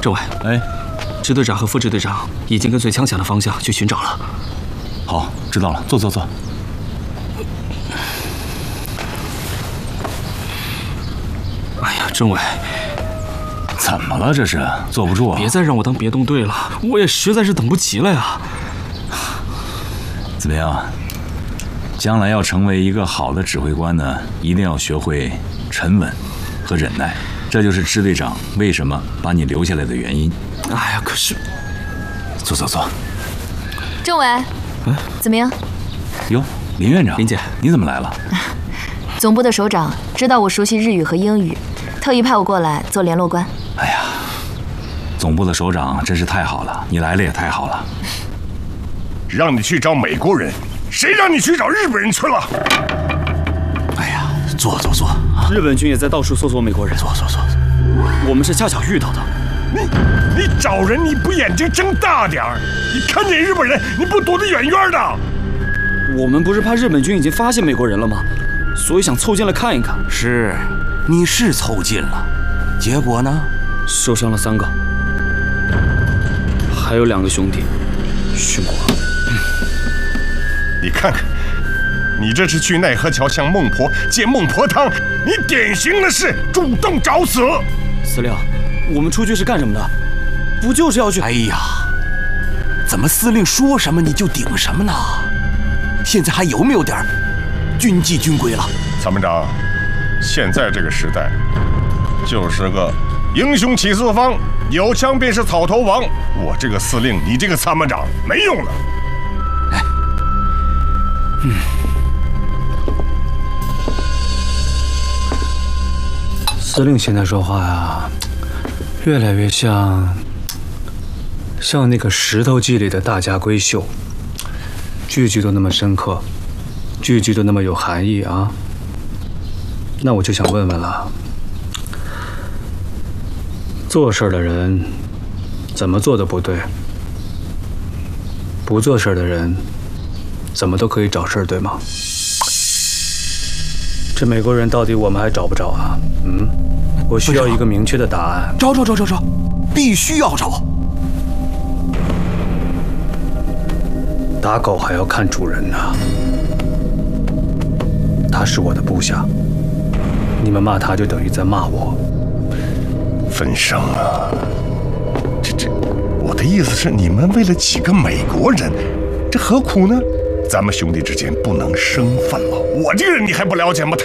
政委， 哎， 支队长和副支队长已经跟随枪响的方向去寻找了。 好，知道了，坐。 哎呀，政委， 怎么了？这是坐不住啊？ 别再让我当别动队了，我也实在是等不及了呀。 怎么样？将来要成为一个好的指挥官呢，一定要学会沉稳和忍耐。这就是支队长为什么把你留下来的原因。 哎呀，可是， 坐。 政委，怎么样？ 哟，林院长， 林姐， 你怎么来了？ 总部的首长知道我熟悉日语和英语，特意派我过来做联络官。 哎呀，总部的首长真是太好了，你来了也太好了。 让你去找美国人，谁让你去找日本人去了？ 哎呀，坐。 日本军也在到处搜索美国人。 坐。 我们是恰巧遇到的。 你找人你不眼睛睁大点儿？你看见日本人你不躲得远远的？ 我们不是怕日本军已经发现美国人了吗？所以想凑近来看一看。 是，你是凑近了，结果呢？ 受伤了3个，还有2个兄弟殉国。 你看看，你这是去奈何桥向孟婆借孟婆汤，你典型的是主动找死。 司令，我们出去是干什么的？不就是要去…… 哎呀，怎么司令说什么你就顶什么呢？现在还有没有点军纪军规了？ 参谋长，现在这个时代，就是个英雄起四方，有枪便是草头王。我这个司令，你这个参谋长没用了。 司令现在说话呀，越来越像那个《石头记》里的大家闺秀，句句都那么深刻，句句都那么有含义啊。那我就想问问了，做事的人怎么做都不对，不做事的人怎么都可以找事儿，对吗？这美国人到底我们还找不着啊？我需要一个明确的答案。 找，必须要找。 打狗还要看主人呢，他是我的部下，你们骂他就等于在骂我。 分生啊，我的意思是，你们为了几个美国人，这何苦呢？咱们兄弟之间不能生分了。我这个人你还不了解吗？